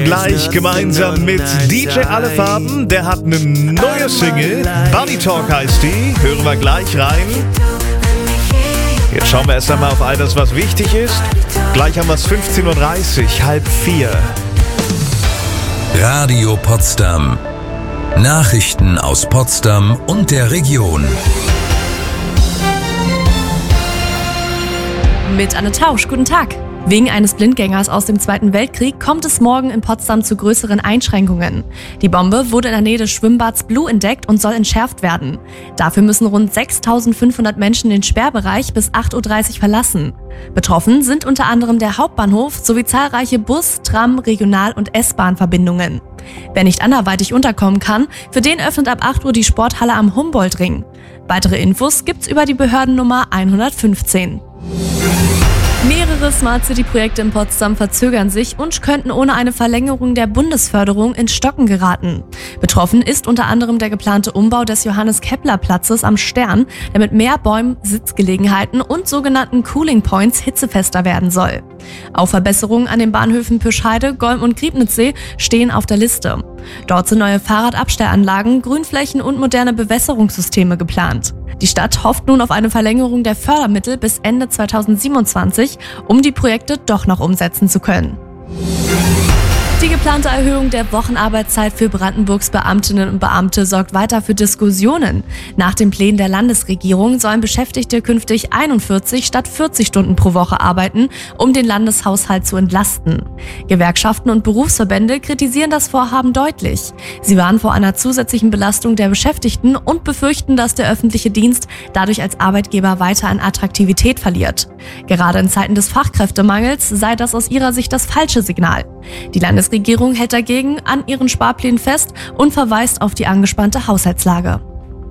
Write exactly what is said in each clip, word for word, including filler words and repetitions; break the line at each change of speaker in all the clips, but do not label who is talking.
gleich gemeinsam mit D J Alle Farben. Der hat eine neue Single. Bunny Talk heißt die. Hören wir gleich rein. Jetzt schauen wir erst einmal auf all das, was wichtig ist. Gleich haben wir es fünfzehn Uhr dreißig, halb vier.
Radio Potsdam. Nachrichten aus Potsdam und der Region.
Mit Anne Tausch, guten Tag. Wegen eines Blindgängers aus dem Zweiten Weltkrieg kommt es morgen in Potsdam zu größeren Einschränkungen. Die Bombe wurde in der Nähe des Schwimmbads Blue entdeckt und soll entschärft werden. Dafür müssen rund sechstausendfünfhundert Menschen den Sperrbereich bis acht Uhr dreißig verlassen. Betroffen sind unter anderem der Hauptbahnhof sowie zahlreiche Bus-, Tram-, Regional- und S-Bahn-Verbindungen. Wer nicht anderweitig unterkommen kann, für den öffnet ab acht Uhr die Sporthalle am Humboldt-Ring. Weitere Infos gibt's über die Behördennummer hundertfünfzehn. Mehrere Smart City-Projekte in Potsdam verzögern sich und könnten ohne eine Verlängerung der Bundesförderung ins Stocken geraten. Betroffen ist unter anderem der geplante Umbau des Johannes-Kepler-Platzes am Stern, der mit mehr Bäumen, Sitzgelegenheiten und sogenannten Cooling Points hitzefester werden soll. Auch Verbesserungen an den Bahnhöfen Püschheide, Golm und Griebnitzsee stehen auf der Liste. Dort sind neue Fahrradabstellanlagen, Grünflächen und moderne Bewässerungssysteme geplant. Die Stadt hofft nun auf eine Verlängerung der Fördermittel bis Ende zweitausendsiebenundzwanzig, um die Projekte doch noch umsetzen zu können. Die geplante Erhöhung der Wochenarbeitszeit für Brandenburgs Beamtinnen und Beamte sorgt weiter für Diskussionen. Nach den Plänen der Landesregierung sollen Beschäftigte künftig einundvierzig statt vierzig Stunden pro Woche arbeiten, um den Landeshaushalt zu entlasten. Gewerkschaften und Berufsverbände kritisieren das Vorhaben deutlich. Sie warnen vor einer zusätzlichen Belastung der Beschäftigten und befürchten, dass der öffentliche Dienst dadurch als Arbeitgeber weiter an Attraktivität verliert. Gerade in Zeiten des Fachkräftemangels sei das aus ihrer Sicht das falsche Signal. Die Landesregierung hält dagegen an ihren Sparplänen fest und verweist auf die angespannte Haushaltslage.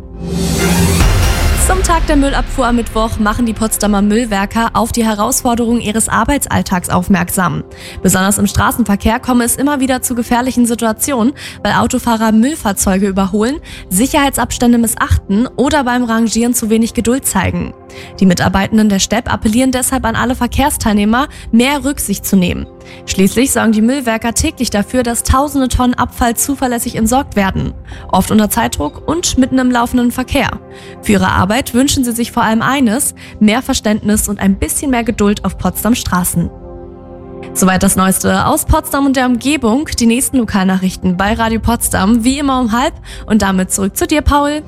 Zum Tag der Müllabfuhr am Mittwoch machen die Potsdamer Müllwerker auf die Herausforderungen ihres Arbeitsalltags aufmerksam. Besonders im Straßenverkehr komme es immer wieder zu gefährlichen Situationen, weil Autofahrer Müllfahrzeuge überholen, Sicherheitsabstände missachten oder beim Rangieren zu wenig Geduld zeigen. Die Mitarbeitenden der Stepp appellieren deshalb an alle Verkehrsteilnehmer, mehr Rücksicht zu nehmen. Schließlich sorgen die Müllwerker täglich dafür, dass tausende Tonnen Abfall zuverlässig entsorgt werden. Oft unter Zeitdruck und mitten im laufenden Verkehr. Für ihre Arbeit wünschen sie sich vor allem eines: mehr Verständnis und ein bisschen mehr Geduld auf Potsdams Straßen. Soweit das Neueste aus Potsdam und der Umgebung. Die nächsten Lokalnachrichten bei Radio Potsdam, wie immer um halb. Und damit zurück zu dir, Paul.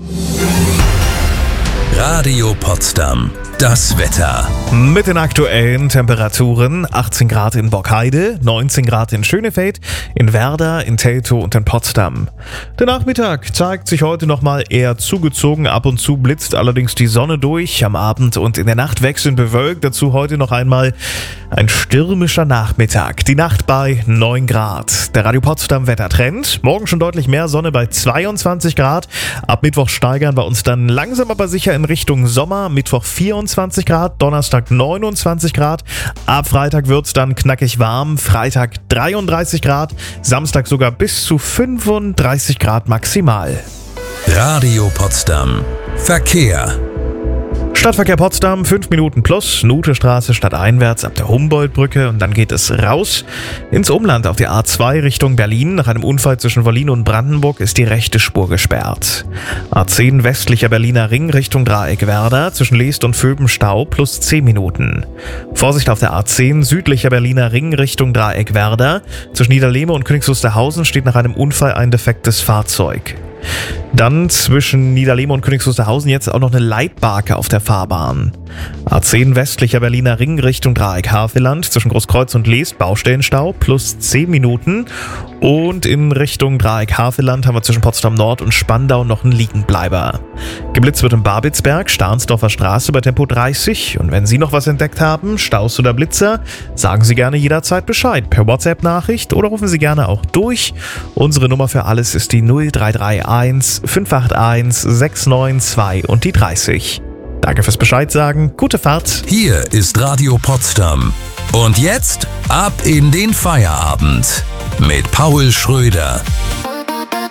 Radio Potsdam. Das Wetter.
Mit den aktuellen Temperaturen: achtzehn Grad in Borkheide, neunzehn Grad in Schönefeld, in Werder, in Teltow und in Potsdam. Der Nachmittag zeigt sich heute nochmal eher zugezogen, ab und zu blitzt allerdings die Sonne durch. Am Abend und in der Nacht wechselnd bewölkt, dazu heute noch einmal ein stürmischer Nachmittag. Die Nacht bei neun Grad. Der Radio Potsdam Wettertrend: morgen schon deutlich mehr Sonne bei zweiundzwanzig Grad. Ab Mittwoch steigern wir uns dann langsam aber sicher in Richtung Sommer. Mittwoch vierundzwanzig Grad, Donnerstag neunundzwanzig Grad, ab Freitag wird's dann knackig warm, Freitag dreiunddreißig Grad, Samstag sogar bis zu fünfunddreißig Grad maximal.
Radio Potsdam. Verkehr.
Stadtverkehr Potsdam, fünf Minuten plus, Nutestraße stadteinwärts ab der Humboldtbrücke und dann geht es raus ins Umland auf die A zwei Richtung Berlin. Nach einem Unfall zwischen Wollin und Brandenburg ist die rechte Spur gesperrt. A zehn westlicher Berliner Ring Richtung Dreieck Werder, zwischen Leest und Vöben Stau plus zehn Minuten. Vorsicht auf der A zehn südlicher Berliner Ring Richtung Dreieck Werder, zwischen Niederlehme und Königs Wusterhausen steht nach einem Unfall ein defektes Fahrzeug. Dann zwischen Niederlehme und Königs Wusterhausen jetzt auch noch eine Leitbarke auf der Fahrbahn. A zehn westlicher Berliner Ring Richtung Dreieck Havelland, zwischen Großkreuz und Leest Baustellenstau plus zehn Minuten. Und in Richtung Dreieck Havelland haben wir zwischen Potsdam Nord und Spandau noch einen Liegenbleiber. Geblitzt wird in Barbitzberg, Stahnsdorfer Straße bei Tempo dreißig. Und wenn Sie noch was entdeckt haben, Staus oder Blitzer, sagen Sie gerne jederzeit Bescheid per WhatsApp-Nachricht oder rufen Sie gerne auch durch. Unsere Nummer für alles ist die null drei drei eins fünf acht eins sechs neun zwei und die dreißig. Danke fürs Bescheid sagen, gute Fahrt.
Hier ist Radio Potsdam. Und jetzt ab in den Feierabend mit Paul Schröder.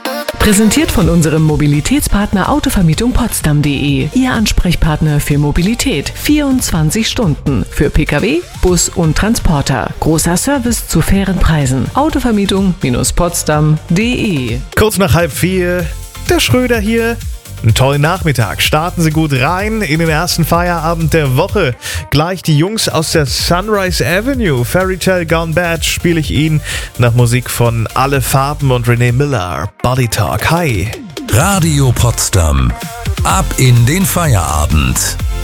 Präsentiert von unserem Mobilitätspartner Autovermietung Potsdam punkt de. Ihr Ansprechpartner für Mobilität. vierundzwanzig Stunden. Für Pkw, Bus und Transporter. Großer Service zu fairen Preisen. Autovermietung Potsdam punkt de.
Kurz nach halb vier, der Schröder hier. Einen tollen Nachmittag. Starten Sie gut rein in den ersten Feierabend der Woche. Gleich die Jungs aus der Sunrise Avenue. Fairy Tale Gone Bad spiele ich Ihnen nach Musik von Alle Farben und René Miller. Body Talk. Hi.
Radio Potsdam. Ab in den Feierabend.